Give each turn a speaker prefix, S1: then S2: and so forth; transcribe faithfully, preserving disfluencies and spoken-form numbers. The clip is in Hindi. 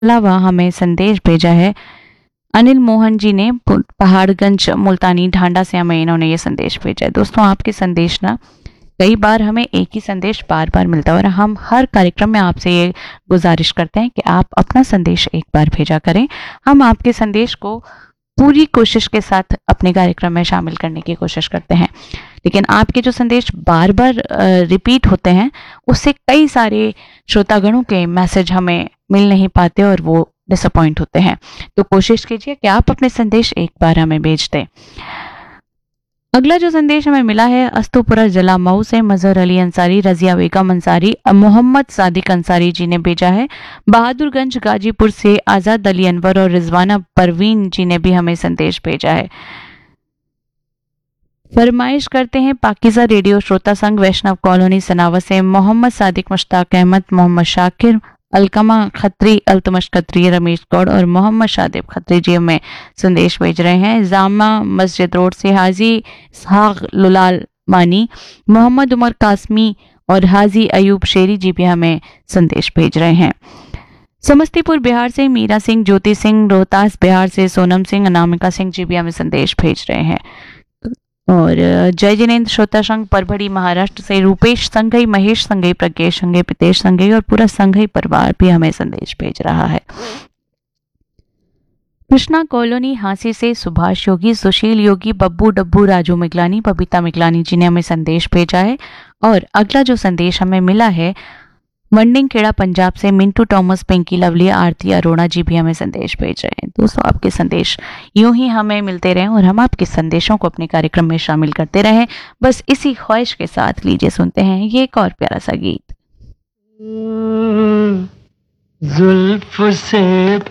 S1: अलावा हमें संदेश भेजा है अनिल मोहन जी ने पु- पहाड़गंज मुल्तानी ढांडा से हमें इन्होंने ये संदेश भेजा है। दोस्तों, आपके संदेश ना कई बार हमें एक ही संदेश बार बार मिलता है और हम हर कार्यक्रम में आपसे ये गुजारिश करते हैं कि आप अपना संदेश एक बार भेजा करें। हम आपके संदेश को पूरी कोशिश के साथ अपने कार्यक्रम में शामिल करने की कोशिश करते हैं, लेकिन आपके जो संदेश बार बार रिपीट होते हैं उससे कई सारे श्रोतागणों के मैसेज हमें मिल नहीं पाते और वो डिसअपॉइंट होते हैं। तो कोशिश कीजिए कि आप अपने संदेश एक बार हमें भेज दें। अगला जो संदेश हमें मिला है अस्तुपुरा जिला मऊ से मजहर अली अंसारी, रजिया बेगम अंसारी, मोहम्मद सादिक अंसारी जी ने भेजा है। बहादुरगंज गाजीपुर से आजाद अली अनवर और रिजवाना परवीन जी ने भी हमें संदेश भेजा है। फरमाइश करते हैं पाकिजा रेडियो श्रोता संघ वैष्णव कॉलोनी सनावा से मोहम्मद सादिक, मुश्ताक अहमद, मोहम्मद शाकिर, अलकमा खत्री, अल्तमश खत्री, रमेश गौड़ और मोहम्मद शादिब खत्री जी हमें संदेश भेज रहे हैं। जामा मस्जिद रोड से हाजी इसहाक लुलाल मानी, मोहम्मद उमर कासमी और हाजी अयूब शेरी जी भी हमें संदेश भेज रहे हैं। समस्तीपुर बिहार से मीरा सिंह, ज्योति सिंह, रोहतास बिहार से सोनम सिंह, अनामिका सिंह जी भी हमें संदेश भेज रहे हैं। और जय जिनेन्द्र श्रोता संघ परभड़ी महाराष्ट्र से Rupesh Shanghai, Mahesh Shanghai, Pradnyesh Shanghai, Pritesh Shanghai और पूरा संघई परिवार भी हमें संदेश भेज रहा है। कृष्णा कॉलोनी हांसी से सुभाष योगी, सुशील योगी, बब्बू डब्बू, राजू मिगलानी, बबीता मिगलानी जी ने हमें संदेश भेजा है। और अगला जो संदेश हमें मिला है मंडिंग खेड़ा पंजाब से मिंटू टॉमस, पिंकी लवली, आरती अरोड़ा जी भी हमें संदेश भेज रहे हैं। दोस्तों, आपके संदेश यूं ही हमें मिलते रहें और हम आपके संदेशों को अपने कार्यक्रम में शामिल करते रहें, बस इसी ख्वाहिश के साथ लीजिए सुनते हैं ये एक और प्यारा सा गीत।
S2: जुल्फ से